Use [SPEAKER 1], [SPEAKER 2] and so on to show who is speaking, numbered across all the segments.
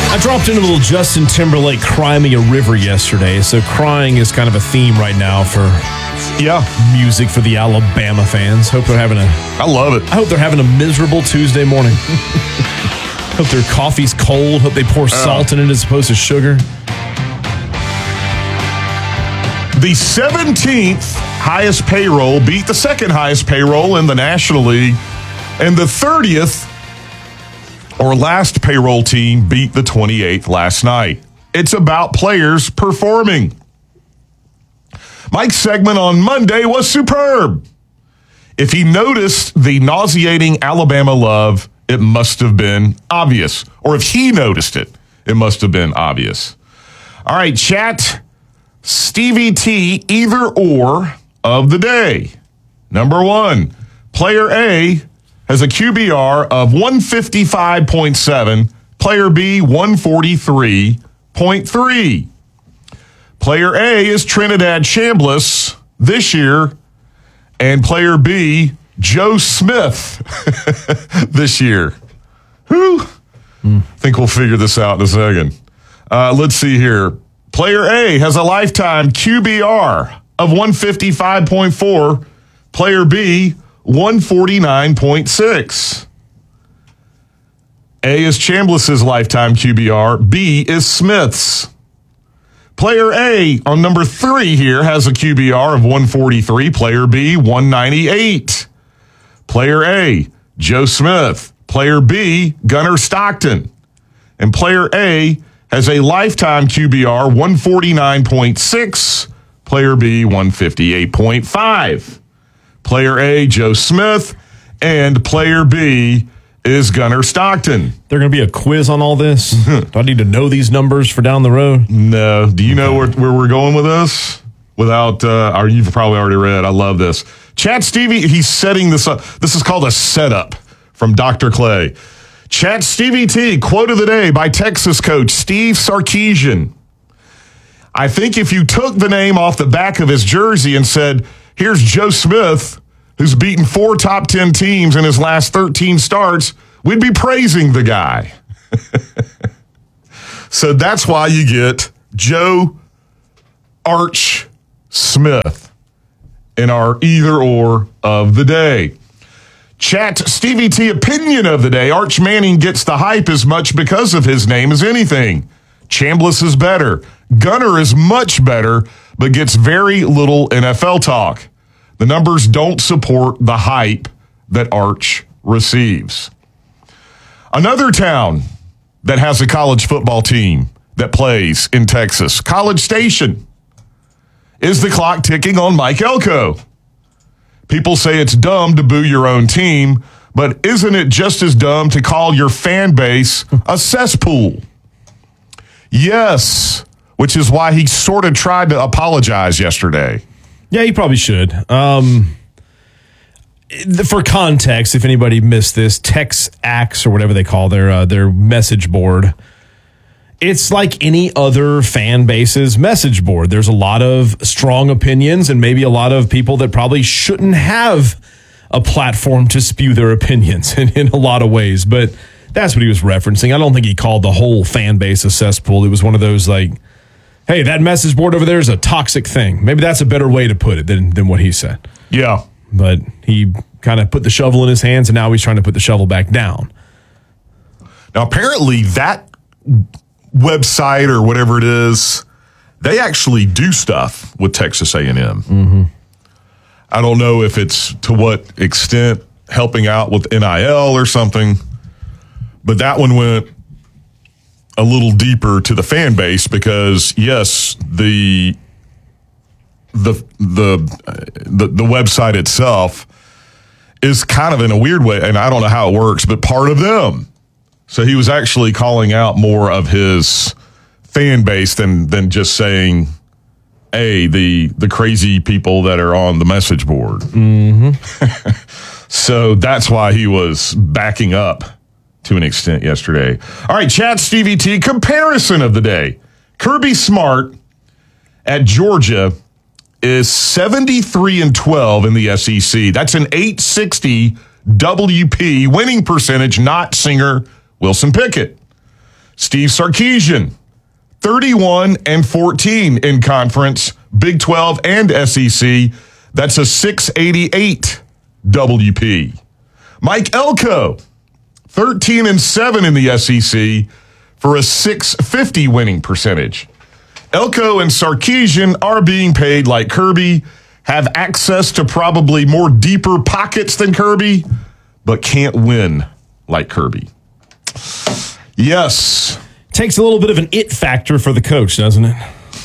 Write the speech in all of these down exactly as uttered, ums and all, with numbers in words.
[SPEAKER 1] I dropped in a little Justin Timberlake Cry Me a River yesterday, so crying is kind of a theme right now for
[SPEAKER 2] yeah
[SPEAKER 1] music for the Alabama fans. Hope they're having a
[SPEAKER 2] I love it.
[SPEAKER 1] I hope they're having a miserable Tuesday morning. Hope their coffee's cold. Hope they pour salt in it as opposed to sugar.
[SPEAKER 2] The seventeenth highest payroll beat the second highest payroll in the National League, and the thirtieth or last payroll team beat the twenty-eighth last night. It's about players performing. Mike's segment on Monday was superb. If he noticed the nauseating Alabama love, it must have been obvious. Or if he noticed it, it must have been obvious. All right, chat. Stevie T, either or of the day. Number one, player A has a Q B R of one fifty-five point seven, player B one forty-three point three. Player A is Trinidad Chambliss this year, and player B, Joe Smith this year. Whew. Mm. I think we'll figure this out in a second. Uh, let's see here. Player A has a lifetime Q B R of one fifty-five point four. Player B, one forty-nine point six. A is Chambliss's lifetime Q B R. B is Smith's. Player A on number three here has a Q B R of one forty-three. Player B, one ninety-eight. Player A, Joe Smith. Player B, Gunnar Stockton. And player A has a lifetime Q B R one forty-nine point six. Player B, one fifty-eight point five. Player A, Joe Smith, and player B is Gunnar Stockton.
[SPEAKER 1] There going to be a quiz on all this? Do I need to know these numbers for down the road?
[SPEAKER 2] No. Do you know where, where we're going with this? Without, uh, or you've probably already read. I love this. Chat Stevie, he's setting this up. This is called a setup from Doctor Clay. Chat Stevie T, quote of the day by Texas coach Steve Sarkisian. I think if you took the name off the back of his jersey and said, here's Joe Smith, who's beaten four top ten teams in his last thirteen starts, we'd be praising the guy. So that's why you get Joe Arch Smith in our either or of the day. Chat Stevie T opinion of the day. Arch Manning gets the hype as much because of his name as anything. Chambliss is better. Gunnar is much better, but gets very little N F L talk. The numbers don't support the hype that Arch receives. Another town that has a college football team that plays in Texas, College Station. Is the clock ticking on Mike Elko? People say it's dumb to boo your own team, but isn't it just as dumb to call your fan base a cesspool? Yes, which is why he sort of tried to apologize yesterday.
[SPEAKER 1] Yeah, he probably should. Um, for context, if anybody missed this, TexAx or whatever they call their uh, their message board, it's like any other fan base's message board. There's a lot of strong opinions and maybe a lot of people that probably shouldn't have a platform to spew their opinions in, in a lot of ways. But that's what he was referencing. I don't think he called the whole fan base a cesspool. It was one of those like, hey, that message board over there is a toxic thing. Maybe that's a better way to put it than, than what he said.
[SPEAKER 2] Yeah.
[SPEAKER 1] But he kind of put the shovel in his hands, and now he's trying to put the shovel back down.
[SPEAKER 2] Now, apparently that website or whatever it is, they actually do stuff with Texas A and M.
[SPEAKER 1] Mm-hmm.
[SPEAKER 2] I don't know if it's to what extent helping out with N I L or something, but that one went a little deeper to the fan base because, yes, the the the the, the website itself is kind of in a weird way, and I don't know how it works, but part of them. So he was actually calling out more of his fan base than than just saying, hey, the the crazy people that are on the message board.
[SPEAKER 1] Mm-hmm.
[SPEAKER 2] So that's why he was backing up to an extent yesterday. All right, Chat Stevie T, comparison of the day. Kirby Smart at Georgia is seventy-three and twelve in the S E C. That's an eight sixty W P winning percentage, not Singer Wilson Pickett. Steve Sarkisian, thirty-one and fourteen in conference, Big twelve and S E C. That's a six eighty-eight W P. Mike Elko, thirteen and seven in the S E C for a six fifty winning percentage. Elko and Sarkisian are being paid like Kirby, have access to probably more deeper pockets than Kirby, but can't win like Kirby. Yes.
[SPEAKER 1] Takes a little bit of an it factor for the coach, doesn't it?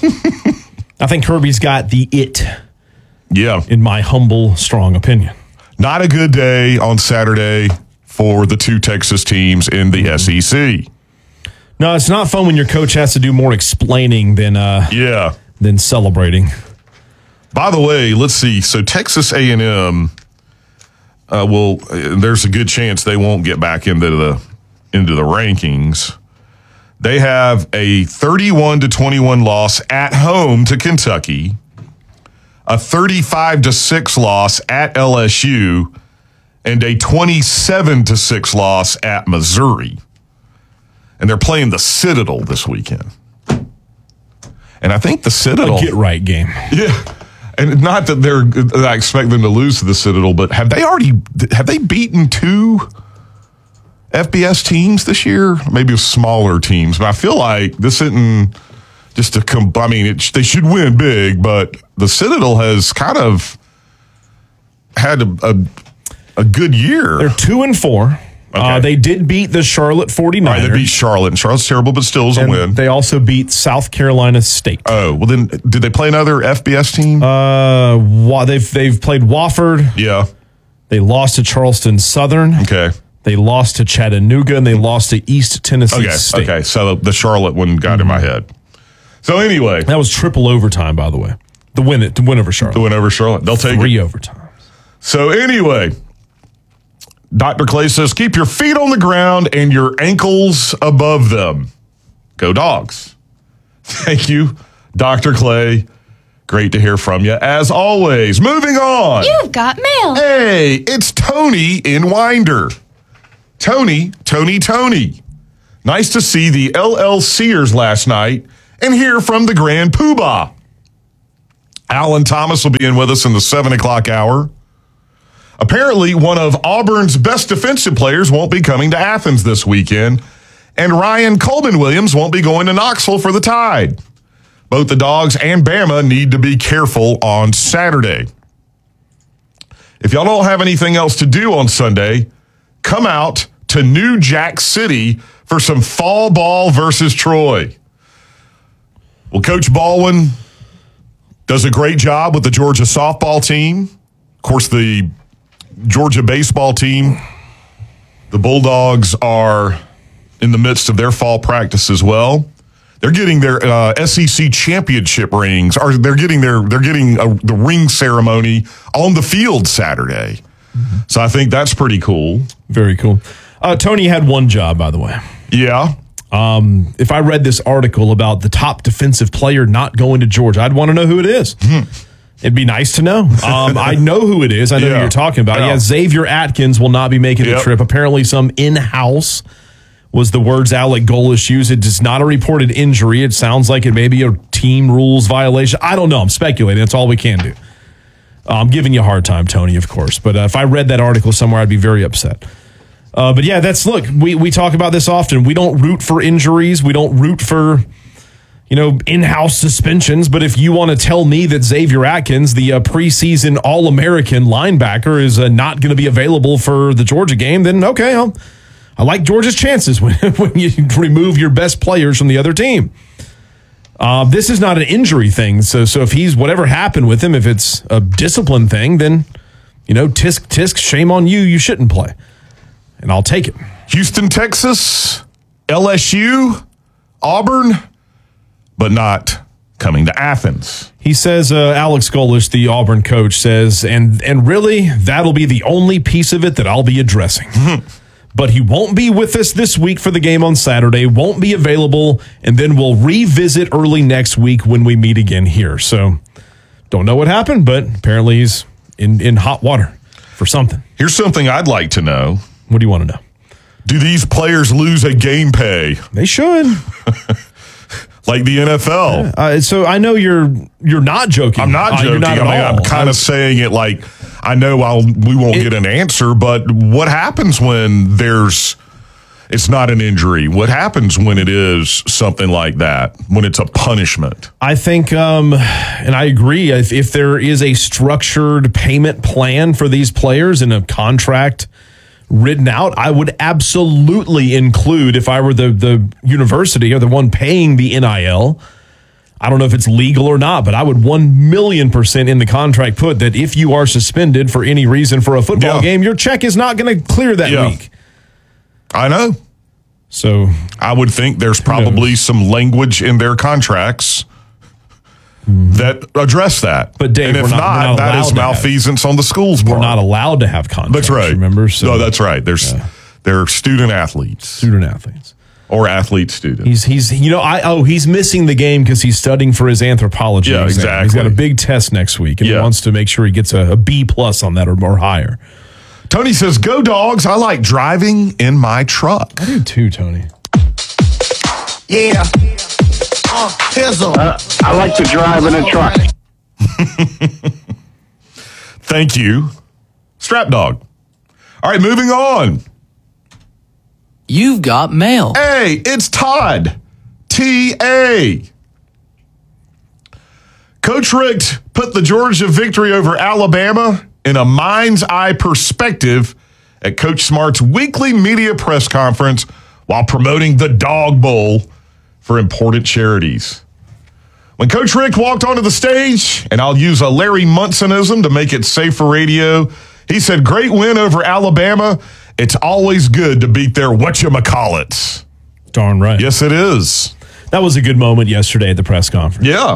[SPEAKER 1] I think Kirby's got the it.
[SPEAKER 2] Yeah.
[SPEAKER 1] In my humble, strong opinion.
[SPEAKER 2] Not a good day on Saturday for the two Texas teams in the S E C.
[SPEAKER 1] No, it's not fun when your coach has to do more explaining than uh,
[SPEAKER 2] yeah.
[SPEAKER 1] than celebrating.
[SPEAKER 2] By the way, let's see. So Texas A and M, uh, will there's a good chance they won't get back into the into the rankings. They have a thirty-one to twenty-one loss at home to Kentucky, a thirty-five to six loss at L S U, and a twenty-seven to six loss at Missouri. And they're playing the Citadel this weekend. And I think the Citadel...
[SPEAKER 1] A get right game.
[SPEAKER 2] Yeah. And not that they're, I expect them to lose to the Citadel, but have they already, have they beaten two F B S teams this year? Maybe smaller teams. But I feel like this isn't just a, com- I mean, it, they should win big, but the Citadel has kind of had a, a, a good year.
[SPEAKER 1] They're two and four. Okay. Uh, they did beat the Charlotte forty-niners.
[SPEAKER 2] Right, they beat Charlotte, and Charlotte's terrible, but still is a
[SPEAKER 1] and
[SPEAKER 2] win.
[SPEAKER 1] They also beat South Carolina State.
[SPEAKER 2] Oh, well then, did they play another F B S team?
[SPEAKER 1] Uh, wa- they've they've played Wofford.
[SPEAKER 2] Yeah.
[SPEAKER 1] They lost to Charleston Southern.
[SPEAKER 2] Okay.
[SPEAKER 1] They lost to Chattanooga, and they lost to East Tennessee
[SPEAKER 2] okay.
[SPEAKER 1] State.
[SPEAKER 2] Okay, so the Charlotte one got mm-hmm. in my head. So anyway.
[SPEAKER 1] That was triple overtime, by the way. The win, the win over Charlotte.
[SPEAKER 2] The win over Charlotte. They'll take
[SPEAKER 1] Three
[SPEAKER 2] it.
[SPEAKER 1] overtimes.
[SPEAKER 2] So anyway, Doctor Clay says, keep your feet on the ground and your ankles above them. Go Dogs. Thank you, Doctor Clay. Great to hear from you, as always. Moving on.
[SPEAKER 3] You've got mail.
[SPEAKER 2] Hey, it's Tony in Winder. Tony, Tony, Tony. Nice to see the L L Sears last night and hear from the Grand Poobah. Alan Thomas will be in with us in the seven o'clock hour. Apparently, one of Auburn's best defensive players won't be coming to Athens this weekend, and Ryan Coleman-Williams won't be going to Knoxville for the Tide. Both the Dogs and Bama need to be careful on Saturday. If y'all don't have anything else to do on Sunday, come out to New Jack City for some fall ball versus Troy. Well, Coach Baldwin does a great job with the Georgia softball team. Of course, the Georgia baseball team, the Bulldogs, are in the midst of their fall practice as well. They're getting their uh, S E C championship rings, or they're getting their they're getting a, the ring ceremony on the field Saturday. Mm-hmm. So I think that's pretty cool.
[SPEAKER 1] Very cool. Uh, Tony had one job, by the way.
[SPEAKER 2] Yeah.
[SPEAKER 1] Um, if I read this article about the top defensive player not going to Georgia, I'd want to know who it is. Hmm. It'd be nice to know. Um, I know who it is. I know
[SPEAKER 2] yeah.
[SPEAKER 1] who you're talking about.
[SPEAKER 2] Yeah.
[SPEAKER 1] yeah, Xavier Atkins will not be making
[SPEAKER 2] yep.
[SPEAKER 1] the trip. Apparently some in-house was the words Alec Golesh used. It is not a reported injury. It sounds like it may be a team rules violation. I don't know. I'm speculating. That's all we can do. Uh, I'm giving you a hard time, Tony, of course. But uh, if I read that article somewhere, I'd be very upset. Uh, but yeah, that's, look, we, we talk about this often. We don't root for injuries. We don't root for, you know, in-house suspensions. But if you want to tell me that Xavier Atkins, the uh, preseason All-American linebacker, is uh, not going to be available for the Georgia game, then okay, I'll, I like Georgia's chances when, when you remove your best players from the other team. Uh, this is not an injury thing. So, so if he's, whatever happened with him, if it's a discipline thing, then, you know, tisk, tisk, shame on you. You shouldn't play. And I'll take it.
[SPEAKER 2] Houston, Texas, L S U, Auburn, but not coming to Athens.
[SPEAKER 1] He says, uh, Alex Golesh, the Auburn coach, says, and and really, that'll be the only piece of it that I'll be addressing. But he won't be with us this week for the game on Saturday, won't be available, and then we'll revisit early next week when we meet again here. So, don't know what happened, but apparently he's in, in hot water for something.
[SPEAKER 2] Here's something I'd like to know.
[SPEAKER 1] What do you want to know?
[SPEAKER 2] Do these players lose a game pay?
[SPEAKER 1] They should.
[SPEAKER 2] Like the N F L.
[SPEAKER 1] Yeah. Uh, so I know you're you're not joking.
[SPEAKER 2] I'm not
[SPEAKER 1] uh,
[SPEAKER 2] joking.
[SPEAKER 1] Not
[SPEAKER 2] I mean,
[SPEAKER 1] all.
[SPEAKER 2] I'm kind of saying it like I know I'll we won't it, get an answer, but what happens when there's it's not an injury? What happens when it is something like that? When it's a punishment?
[SPEAKER 1] I think, um, and I agree. If, if there is a structured payment plan for these players and a contract written out, I would absolutely include, if I were the, the university or the one paying the N I L, I don't know if it's legal or not, but I would one million percent in the contract put that if you are suspended for any reason for a football
[SPEAKER 2] yeah.
[SPEAKER 1] game, your check is not going to clear that
[SPEAKER 2] yeah.
[SPEAKER 1] week.
[SPEAKER 2] I know.
[SPEAKER 1] So
[SPEAKER 2] I would think there's probably some language in their contracts mm-hmm. that address that.
[SPEAKER 1] But Dave,
[SPEAKER 2] and if
[SPEAKER 1] we're not,
[SPEAKER 2] not,
[SPEAKER 1] we're not
[SPEAKER 2] that is malfeasance on the school's part.
[SPEAKER 1] We're not allowed to have contracts.
[SPEAKER 2] That's right.
[SPEAKER 1] Remember? So,
[SPEAKER 2] no, that's right. There's yeah. they're student athletes,
[SPEAKER 1] student athletes,
[SPEAKER 2] or athlete students.
[SPEAKER 1] He's he's you know I oh he's missing the game because he's studying for his anthropology
[SPEAKER 2] yeah,
[SPEAKER 1] exam.
[SPEAKER 2] Exactly.
[SPEAKER 1] He's got a big test next week, and
[SPEAKER 2] yeah.
[SPEAKER 1] he wants to make sure he gets a, a B plus on that or, or higher.
[SPEAKER 2] Tony says, "Go Dogs! I like driving in my truck."
[SPEAKER 1] I do too, Tony.
[SPEAKER 3] Yeah. Uh,
[SPEAKER 4] uh, I like to drive in a truck.
[SPEAKER 2] Thank you, Strap Dog. All right, moving on.
[SPEAKER 5] You've got mail.
[SPEAKER 2] Hey, it's Todd. T A. Coach Rick put the Georgia victory over Alabama in a mind's eye perspective at Coach Smart's weekly media press conference while promoting the Dog Bowl for important charities. When Coach Rick walked onto the stage, and I'll use a Larry Munsonism to make it safe for radio, he said, "Great win over Alabama. It's always good to beat their whatchamacallits."
[SPEAKER 1] Darn right.
[SPEAKER 2] Yes, it is.
[SPEAKER 1] That was a good moment yesterday at the press conference.
[SPEAKER 2] Yeah.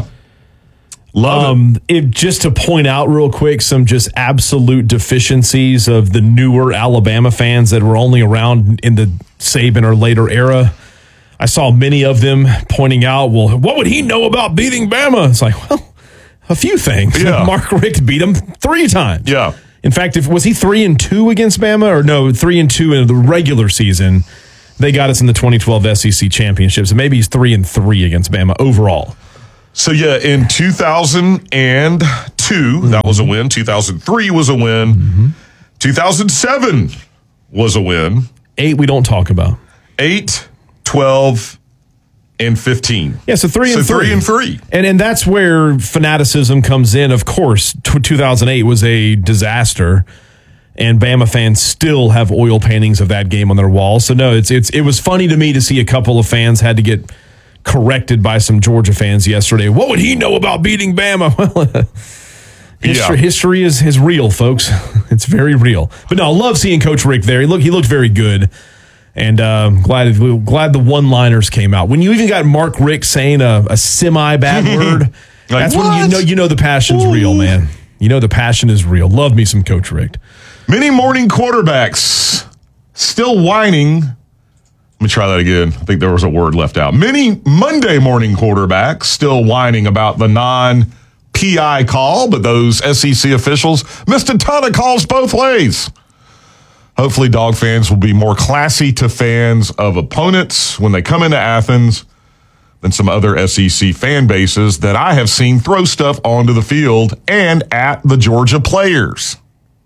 [SPEAKER 2] Love
[SPEAKER 1] um, it. it. Just to point out real quick some just absolute deficiencies of the newer Alabama fans that were only around in the Saban or later era. I saw many of them pointing out, well, what would he know about beating Bama? It's like, well, a few things.
[SPEAKER 2] Yeah.
[SPEAKER 1] Mark Richt beat him three times.
[SPEAKER 2] Yeah.
[SPEAKER 1] In fact, if was he three and two against Bama, or no, three and two in the regular season? They got us in the twenty twelve S E C championship, so maybe he's three and three against Bama overall.
[SPEAKER 2] So yeah, in two thousand two, mm-hmm. that was a win. two thousand three was a win. Mm-hmm. two thousand seven was a win.
[SPEAKER 1] Eight we don't talk about.
[SPEAKER 2] Eight, twelve, and fifteen.
[SPEAKER 1] Yeah, so three and
[SPEAKER 2] so
[SPEAKER 1] three.
[SPEAKER 2] three and three.
[SPEAKER 1] And and that's where fanaticism comes in. Of course, t- two thousand eight was a disaster, and Bama fans still have oil paintings of that game on their walls. So no, it's it's it was funny to me to see a couple of fans had to get corrected by some Georgia fans yesterday. What would he know about beating Bama? Well, history,
[SPEAKER 2] yeah.
[SPEAKER 1] history is is real, folks. It's very real. But no, I love seeing Coach Rick there. He looked he looked very good. And uh, glad glad the one-liners came out. When you even got Mark Rick saying a, a semi-bad word, like, that's what? when you know you know the passion's Ooh. real, man. You know the passion is real. Love me some Coach Rick.
[SPEAKER 2] Many morning quarterbacks still whining. Let me try that again. I think there was a word left out. Many Monday morning quarterbacks still whining about the non-P I call, but those S E C officials missed a ton of calls both ways. Hopefully, Dog fans will be more classy to fans of opponents when they come into Athens than some other S E C fan bases that I have seen throw stuff onto the field and at the Georgia players.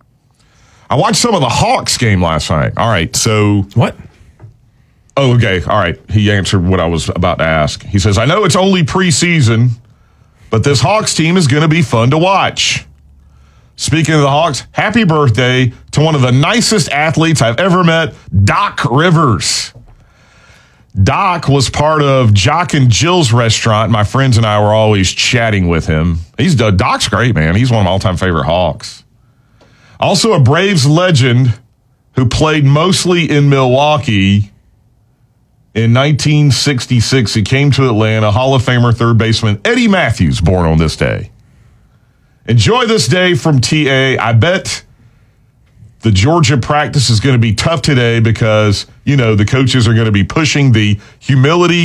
[SPEAKER 2] I watched some of the Hawks game last night. All right, so...
[SPEAKER 1] What?
[SPEAKER 2] Oh, okay. All right. He answered what I was about to ask. He says, I know it's only preseason, but this Hawks team is going to be fun to watch. Speaking of the Hawks, happy birthday to one of the nicest athletes I've ever met, Doc Rivers. Doc was part of Jock and Jill's restaurant. My friends and I were always chatting with him. He's Doc's great, man. He's one of my all-time favorite Hawks. Also a Braves legend who played mostly in Milwaukee. In nineteen sixty-six, he came to Atlanta. Hall of Famer third baseman Eddie Matthews, born on this day. Enjoy this day from T A. I bet the Georgia practice is going to be tough today because, you know, the coaches are going to be pushing the humility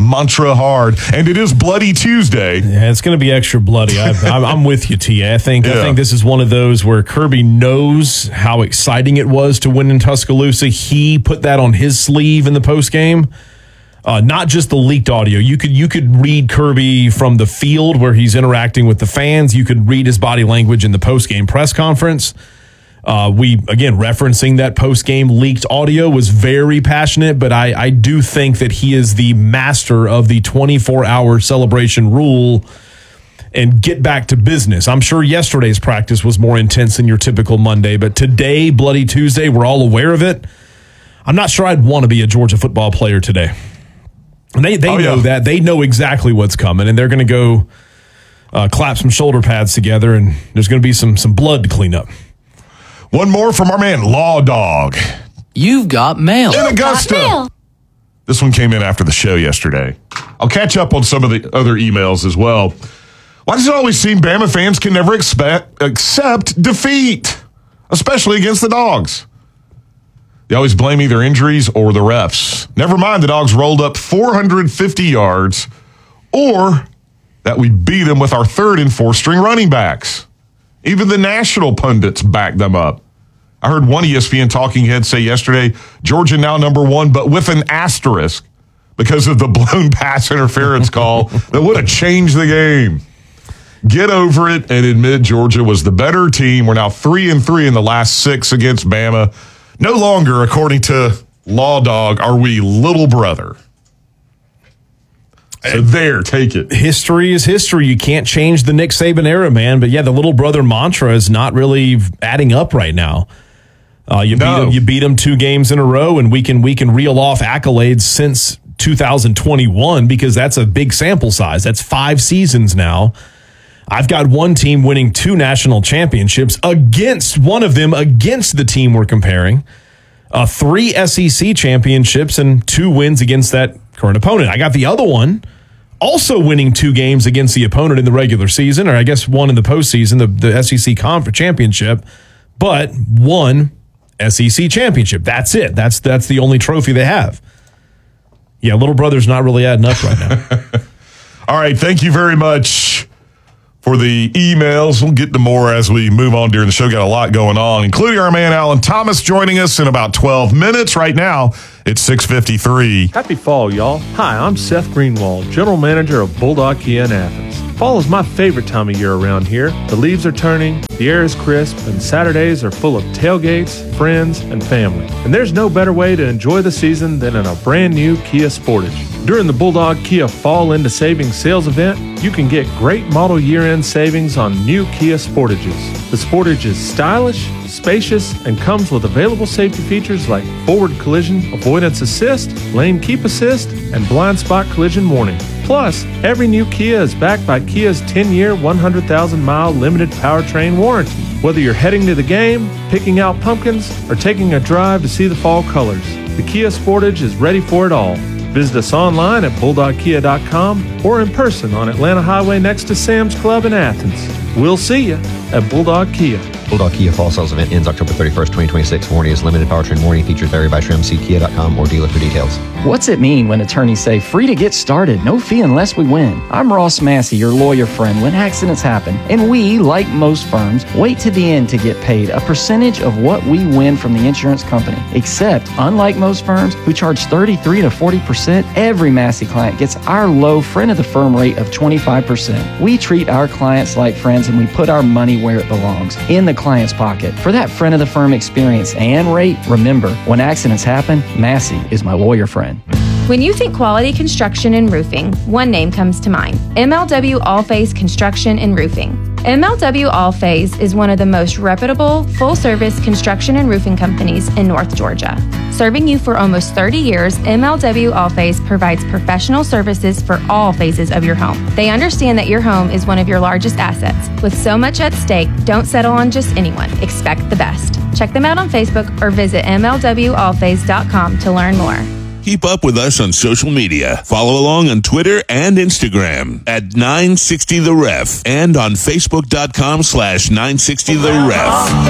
[SPEAKER 2] mantra hard. And it is Bloody Tuesday.
[SPEAKER 1] Yeah, it's going to be extra bloody. I, I'm, I'm with you, T A. I think
[SPEAKER 2] Yeah.
[SPEAKER 1] I think this is one of those where Kirby knows how exciting it was to win in Tuscaloosa. He put that on his sleeve in the postgame. Uh, not just the leaked audio. You could you could read Kirby from the field where he's interacting with the fans. You could read his body language in the postgame press conference. Uh, we, again, referencing that post-game leaked audio, was very passionate, but I, I do think that he is the master of the twenty-four hour celebration rule and get back to business. I'm sure yesterday's practice was more intense than your typical Monday, but today, Bloody Tuesday, we're all aware of it. I'm not sure I'd want to be a Georgia football player today. And they, they
[SPEAKER 2] Oh,
[SPEAKER 1] know
[SPEAKER 2] yeah.
[SPEAKER 1] that. They know exactly what's coming, and they're going to go uh, clap some shoulder pads together, and there's going to be some some blood to clean up.
[SPEAKER 2] One more from our man, Law Dog
[SPEAKER 5] You've got mail.
[SPEAKER 2] in Augusta. This one came in after the show yesterday. I'll catch up on some of the other emails as well. Why does it always seem Bama fans can never expect, accept defeat, especially against the Dogs? They always blame either injuries or the refs. Never mind the Dogs rolled up four hundred fifty yards, or that we beat them with our third and fourth string running backs. Even the national pundits back them up. I heard one E S P N talking head say yesterday, Georgia now number one, but with an asterisk because of the blown pass interference call that would have changed the game. Get over it and admit Georgia was the better team. We're now three and three in the last six against Bama. No longer, according to Law Dog, are we little brother. So there, take it.
[SPEAKER 1] History is history. You can't change the Nick Saban era, man. But yeah, the little brother mantra is not really adding up right now. Uh, you,
[SPEAKER 2] No.
[SPEAKER 1] beat them, you beat them two games in a row, and we can we can reel off accolades since two thousand twenty-one because that's a big sample size. That's five seasons now. I've got one team winning two national championships against one of them against the team we're comparing. Uh, three S E C championships and two wins against that current opponent. I got the other one also winning two games against the opponent in the regular season, or I guess one in the postseason, the, the S E C Conference Championship, but one S E C championship. That's it. That's that's the only trophy they have. Yeah, little brother's not really adding up right now.
[SPEAKER 2] All right, thank you very much for the emails. We'll get to more as we move on during the show. Got a lot going on, including our man Alan Thomas joining us in about twelve minutes. Right now, it's six fifty-three.
[SPEAKER 6] Happy fall, y'all. Hi, I'm Seth Greenwald, General Manager of Bulldog Kia in Athens. Fall is my favorite time of year around here. The leaves are turning, the air is crisp, and Saturdays are full of tailgates, friends, and family. And there's no better way to enjoy the season than in a brand new Kia Sportage. During the Bulldog Kia Fall Into Savings sales event, you can get great model year-end savings on new Kia Sportages. The Sportage is stylish, spacious, and comes with available safety features like forward collision avoidance assist, lane keep assist, and blind spot collision warning. Plus, every new Kia is backed by Kia's ten-year, one hundred thousand mile limited powertrain warranty. Whether you're heading to the game, picking out pumpkins, or taking a drive to see the fall colors, the Kia Sportage is ready for it all. Visit us online at bulldog kia dot com or in person on Atlanta Highway next to Sam's Club in Athens. We'll see you at Bulldog Kia.
[SPEAKER 7] Bulldog Kia Fall Sales Event ends October thirty-first, twenty twenty-six. Warranty is limited powertrain warranty. Features vary by trim. See kia dot com or dealer for details.
[SPEAKER 8] What's it mean when attorneys say free to get started, no fee unless we win? I'm Ross Massey, your lawyer friend when accidents happen, and we, like most firms, wait to the end to get paid a percentage of what we win from the insurance company. Except, unlike most firms who charge thirty-three to forty percent, every Massey client gets our low friend of the firm rate of twenty-five percent. We treat our clients like friends and we put our money where it belongs, in the client's pocket. For that friend of the firm experience and rate, remember, when accidents happen, Massey is my lawyer friend.
[SPEAKER 9] When you think quality construction and roofing, one name comes to mind: M L W All-Phase Construction and Roofing. M L W All-Phase is one of the most reputable, full-service construction and roofing companies in North Georgia. Serving you for almost thirty years, M L W All-Phase provides professional services for all phases of your home. They understand that your home is one of your largest assets. With so much at stake, don't settle on just anyone. Expect the best. Check them out on Facebook or visit M L W all phase dot com to learn more.
[SPEAKER 10] Keep up with us on social media. Follow along on Twitter and Instagram at nine sixty the ref and on facebook dot com slash nine sixty the ref.